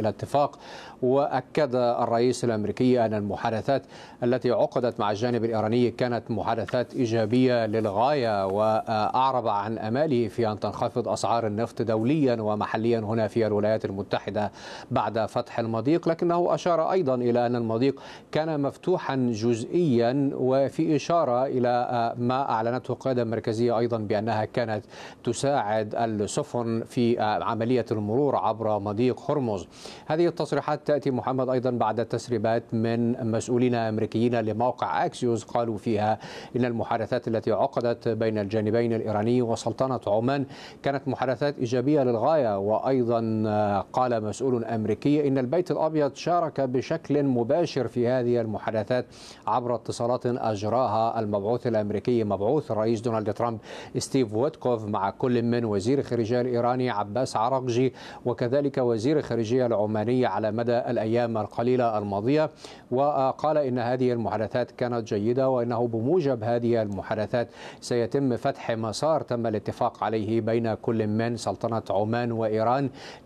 إلى اتفاق. وأكد الرئيس الأمريكي أن المحادثات التي عقدت مع الجانب الإيراني كانت محادثات إيجابية للغاية، وأعرب عن أماله في أن تنخفض أسعار النفط دوليا ومحليا هنا في الولايات المتحدة بعد فتح المضيق. لكنه أشار أيضا إلى أن المضيق كان مفتوحا جزئيا، وفي إشارة إلى ما أعلنته القيادة المركزية أيضا بأنها كانت تساعد السفن في عملية المرور عبر مضيق هرمز. هذه التصريحات تأتي محمد أيضا بعد تسريبات من مسؤولين أمريكيين لموقع أكسيوس قالوا فيها إن المحادثات التي عقدت بين الجانبين الإيراني وسلطنة عمان كانت محادثات إيجابية للغاية. وأيضا قال مسؤول أمريكي إن البيت الأبيض شارك بشكل مباشر في هذه المحادثات عبر اتصالات أجراها المبعوث الأمريكي مبعوث الرئيس دونالد ترامب ستيف ويتكوف مع كل من وزير الخارجية الإيراني عباس عراقجي وكذلك وزير الخارجية العماني على مدى الأيام القليلة الماضية. وقال إن هذه المحادثات كانت جيدة، وإنه بموجب هذه المحادثات سيتم فتح مسار تم الاتفاق عليه بين كل من سلطنة عمان وإيران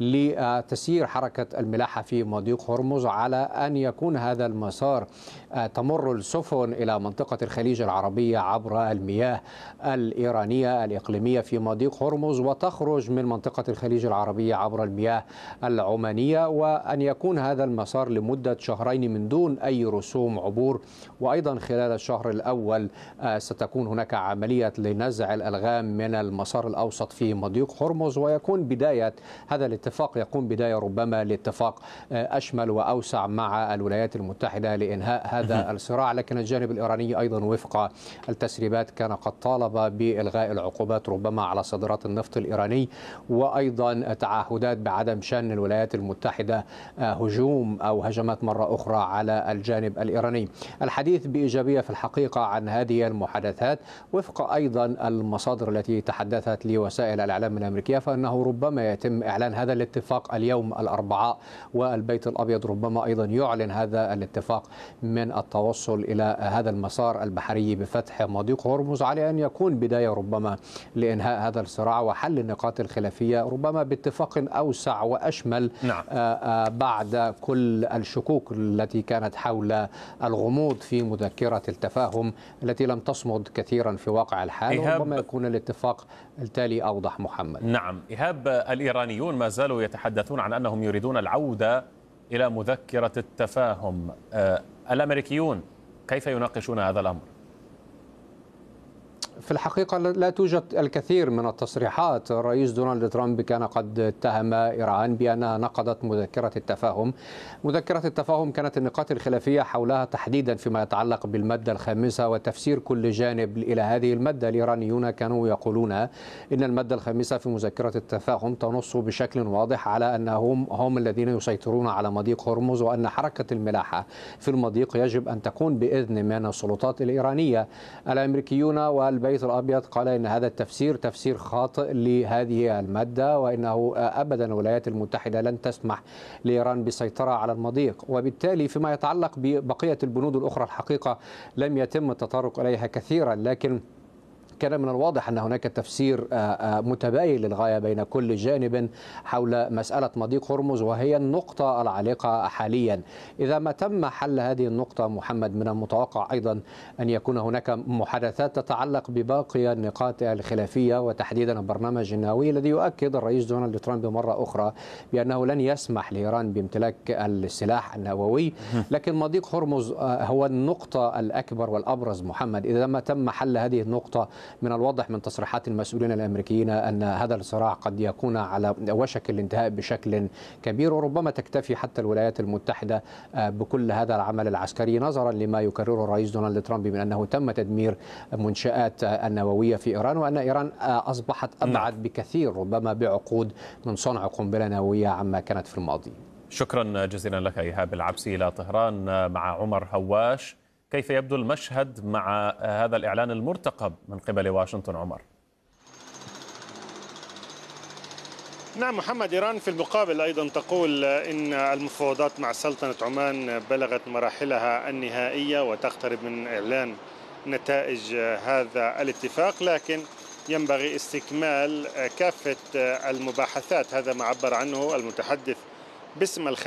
لتسيير حركة الملاحة في مضيق هرمز، على أن يكون هذا المسار تمر السفن إلى منطقة الخليج العربية عبر المياه الإيرانية الإقليمية في مضيق هرمز، وتخرج من منطقة الخليج العربية عبر المياه العمانية، وأن يكون هذا المسار لمدة شهرين من دون أي رسوم عبور. وأيضا خلال الشهر الأول ستكون هناك عملية لنزع الألغام من المسار الأوسط في مضيق هرمز، ويكون بداية هذا الاتفاق يكون بداية ربما لاتفاق أشمل وأوسع مع الولايات المتحدة لإنهاء هذا الصراع. لكن الجانب الإيراني أيضا وفق التسريبات كان قد طالب بإلغاء العقوبات ربما على صادرات النفط الإيراني، وأيضا تعهدات بعدم شن الولايات المتحدة هجوم أو هجمات مرة أخرى على الجانب الإيراني. الحديث بإيجابية في الحقيقة عن هذه المحادثات وفق أيضا المصادر التي تحدثت لوسائل الإعلام الأمريكية، فإنه ربما يتم إعلان هذا الاتفاق اليوم الأربعاء، والبيت الأبيض ربما أيضا يعلن هذا الاتفاق من التوصل إلى هذا المسار البحري بفتح مضيق هرمز، على أن يكون بداية ربما لإنهاء هذا الصراع وحل النقاط الخلافية ربما باتفاق أوسع وأشمل. نعم. بعد كل الشكوك التي كانت حول الغموض في مذكرة التفاهم التي لم تصمد كثيرا في واقع الحال، وربما يكون الاتفاق التالي أوضح محمد. نعم إيهاب، الإيرانيون ما زالوا يتحدثون عن أنهم يريدون العودة إلى مذكرة التفاهم. الأمريكيون كيف يناقشون هذا الأمر؟ في الحقيقة لا توجد الكثير من التصريحات. الرئيس دونالد ترامب كان قد اتهم إيران بأنها نقضت مذكرة التفاهم. مذكرة التفاهم كانت النقاط الخلافية حولها تحديدا فيما يتعلق بالمادة الخامسة وتفسير كل جانب إلى هذه المادة. الإيرانيون كانوا يقولون إن المادة الخامسة في مذكرة التفاهم تنص بشكل واضح على أنهم هم الذين يسيطرون على مضيق هرمز، وأن حركة الملاحة في المضيق يجب أن تكون بإذن من السلطات الإيرانية. الأمريكيون والبيت الأبيض قال إن هذا التفسير تفسير خاطئ لهذه المادة، وإنه أبدا الولايات المتحدة لن تسمح لإيران بالسيطرة على المضيق. وبالتالي فيما يتعلق ببقية البنود الأخرى الحقيقة لم يتم التطرق إليها كثيرا، لكن كان من الواضح أن هناك تفسير متباين للغاية بين كل جانب حول مسألة مضيق هرمز، وهي النقطة العالقة حاليا. إذا ما تم حل هذه النقطة محمد، من المتوقع أيضا أن يكون هناك محادثات تتعلق بباقي النقاط الخلافية، وتحديدا البرنامج النووي الذي يؤكد الرئيس دونالد ترامب مرة أخرى بأنه لن يسمح لإيران بامتلاك السلاح النووي. لكن مضيق هرمز هو النقطة الأكبر والأبرز محمد. إذا ما تم حل هذه النقطة، من الواضح من تصريحات المسؤولين الأمريكيين أن هذا الصراع قد يكون على وشك الانتهاء بشكل كبير، وربما تكتفي حتى الولايات المتحدة بكل هذا العمل العسكري، نظرا لما يكرره الرئيس دونالد ترامب من أنه تم تدمير منشآت النووية في إيران، وأن إيران أصبحت أبعد بكثير ربما بعقود من صنع قنبلة نووية عما كانت في الماضي. شكرا جزيلا لك إيهاب العبسي إلى طهران مع عمر هواش. كيف يبدو المشهد مع هذا الإعلان المرتقب من قبل واشنطن عمر؟ نعم محمد، إيران في المقابل أيضا تقول إن المفاوضات مع سلطنة عمان بلغت مراحلها النهائية وتقترب من إعلان نتائج هذا الاتفاق، لكن ينبغي استكمال كافة المباحثات. هذا ما عبر عنه المتحدث باسم